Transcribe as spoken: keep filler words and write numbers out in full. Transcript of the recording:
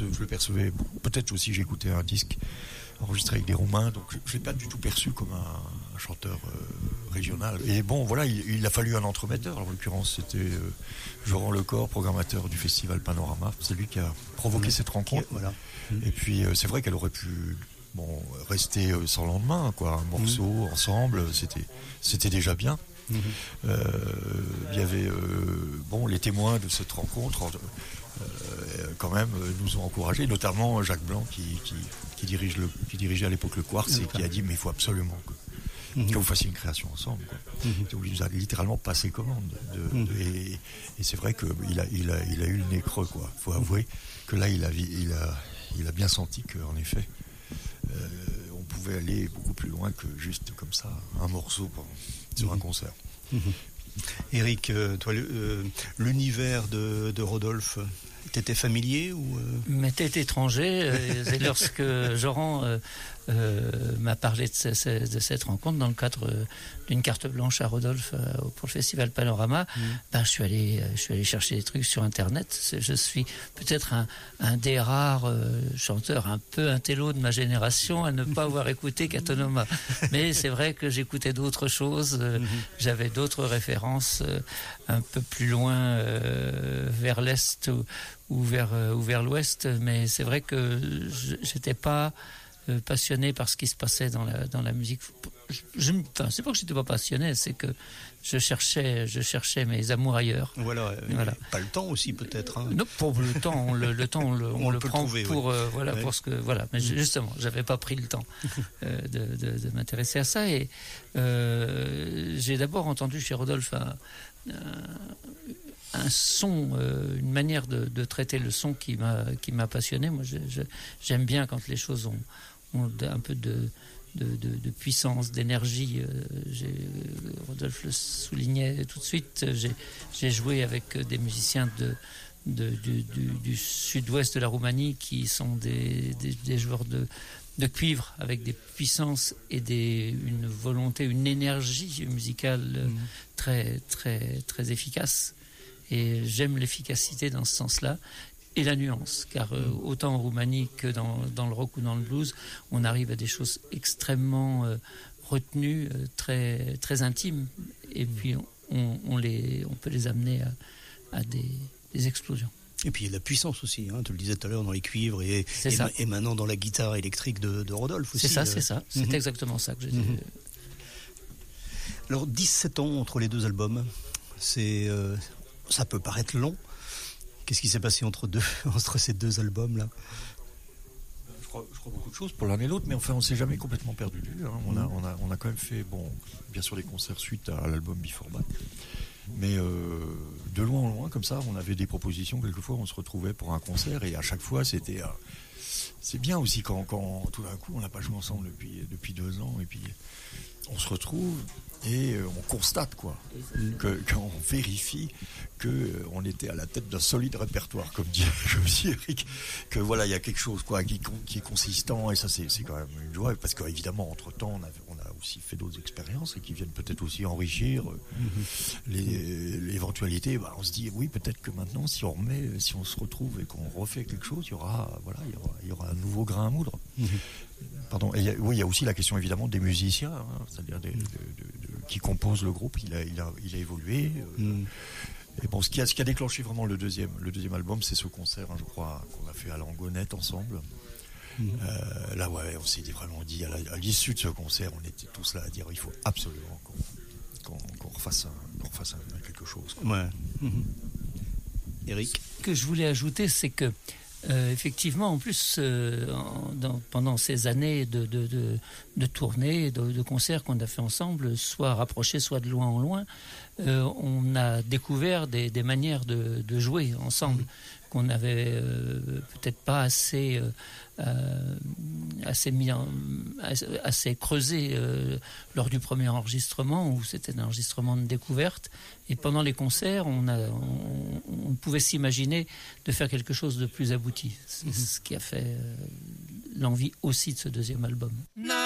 perce, je le percevais, peut-être aussi j'écoutais un disque enregistré avec des Roumains, donc je ne l'ai pas du tout perçu comme un, un chanteur euh, régional. Et bon, voilà, il, il a fallu un entremetteur. En l'occurrence, c'était euh, Joran Lecor, programmateur du festival Panorama. C'est lui qui a provoqué mmh. cette rencontre. Voilà. Mmh. Et puis, euh, c'est vrai qu'elle aurait pu bon, rester euh, sans lendemain, quoi. Un morceau mmh. ensemble, c'était, c'était déjà bien. Mmh. Euh, il y avait euh, bon, les témoins de cette rencontre. Euh, quand même euh, nous ont encouragés, notamment Jacques Blanc qui, qui, qui, dirige le, qui dirigeait à l'époque le Quartz et qui a dit mais il faut absolument que, mmh. que vous fassiez une création ensemble. Mmh. Il nous a littéralement passé commande. De, mmh. de, et, et c'est vrai qu'il a, il a, il a eu le nez creux, quoi. Il faut avouer que là il a, il a, il a bien senti qu'en effet euh, on pouvait aller beaucoup plus loin que juste comme ça un morceau pour, sur mmh. un concert. Mmh. Éric, toi, euh, l'univers de, de Rodolphe, t'étais familier ou euh... m'était étranger. Et lorsque Joran euh, euh, m'a parlé de, ce, de cette rencontre dans le cadre d'une carte blanche à Rodolphe euh, pour le festival Panorama, mmh. ben, je suis allé, je suis allé chercher des trucs sur Internet. Je suis peut-être un, un des rares euh, chanteurs un peu intello de ma génération à ne pas avoir écouté Katonoma. Mais c'est vrai que j'écoutais d'autres choses. Euh, mmh. J'avais d'autres références euh, un peu plus loin euh, vers l'est ou, ou vers, euh, ou vers l'ouest. Mais c'est vrai que je, j'étais pas Euh, passionné par ce qui se passait dans la, dans la musique. Je, je, enfin, c'est pas que j'étais pas passionné, c'est que je cherchais, je cherchais mes amours ailleurs. Voilà, euh, voilà. Pas le temps aussi peut-être. Hein. Non, pour le temps, on le, le temps, on le, on on le peut prend le trouver, pour, oui. euh, voilà, ouais. pour ce que, voilà. Mais mmh. justement, j'avais pas pris le temps euh, de, de, de m'intéresser à ça. Et euh, j'ai d'abord entendu chez Rodolphe un, un, un son, euh, une manière de, de traiter le son qui m'a, qui m'a passionné. Moi, je, je, j'aime bien quand les choses ont ont un peu de, de, de, de puissance, d'énergie. Euh, j'ai, Rodolphe le soulignait tout de suite, j'ai, j'ai joué avec des musiciens de, de, du, du, du sud-ouest de la Roumanie qui sont des, des, des joueurs de, de cuivre avec des puissances et des, une volonté, une énergie musicale mmh. très, très, très efficace. Et j'aime l'efficacité dans ce sens-là. Et la nuance, car euh, autant en Roumanie que dans, dans le rock ou dans le blues, on arrive à des choses extrêmement euh, retenues, euh, très, très intimes, et puis on, on, les, on peut les amener à, à des, des explosions. Et puis il y a la puissance aussi, hein, tu le disais tout à l'heure, dans les cuivres et, et, ma, et maintenant dans la guitare électrique de, de Rodolphe aussi. C'est ça, euh... c'est ça, c'est mm-hmm. exactement ça que j'ai mm-hmm. dit. Alors dix-sept ans entre les deux albums, c'est, euh, ça peut paraître long. Qu'est-ce qui s'est passé entre, deux, entre ces deux albums-là ? je crois, je crois beaucoup de choses pour l'un et l'autre, mais enfin, on ne s'est jamais complètement perdu de vue. Hein. On, a, on, a, on a quand même fait, bon, bien sûr, des concerts suite à l'album Before Bad. Mais euh, de loin en loin, comme ça, on avait des propositions. Quelquefois, on se retrouvait pour un concert et à chaque fois, c'était... Euh, c'est bien aussi quand, quand tout d'un coup, on n'a pas joué ensemble depuis, depuis deux ans et puis on se retrouve... Et euh, on constate quoi, que, quand on vérifie qu'on euh, était à la tête d'un solide répertoire, comme dit, comme dit Eric, que voilà, il y a quelque chose quoi, qui, qui est consistant, et ça c'est, c'est quand même une joie, parce qu'évidemment, entre-temps, on a, on a aussi fait d'autres expériences, et qui viennent peut-être aussi enrichir euh, mm-hmm. les, l'éventualité. Bah, on se dit, oui, peut-être que maintenant, si on remet, si on se retrouve et qu'on refait quelque chose, il y aura, voilà, il y aura, il y aura un nouveau grain à moudre. Mm-hmm. Pardon. Et il y a, oui, il y a aussi la question évidemment des musiciens, hein, c'est-à-dire des, de, de, de, qui composent le groupe. Il a, il a, il a évolué. Euh, mm. Et bon, ce qui a, ce qui a déclenché vraiment le deuxième, le deuxième album, c'est ce concert, hein, je crois, qu'on a fait à Langonette ensemble. Mm. Euh, là, ouais, on s'est vraiment dit à, la, à l'issue de ce concert, on était tous là à dire, il faut absolument qu'on, qu'on, qu'on refasse, un, qu'on refasse un, quelque chose. Quoi. Ouais. Mm-hmm. Éric, ce que je voulais ajouter, c'est que Euh, effectivement, en plus, euh, en, dans, pendant ces années de, de, de, de tournées, de, de concerts qu'on a fait ensemble, soit rapprochés, soit de loin en loin, euh, on a découvert des, des manières de, de jouer ensemble mmh. qu'on n'avait euh, peut-être pas assez, euh, euh, assez, mis en, assez creusé euh, lors du premier enregistrement, où c'était un enregistrement de découverte. Et pendant les concerts, on, a, on, on pouvait s'imaginer de faire quelque chose de plus abouti. C'est mmh. ce qui a fait euh, l'envie aussi de ce deuxième album. No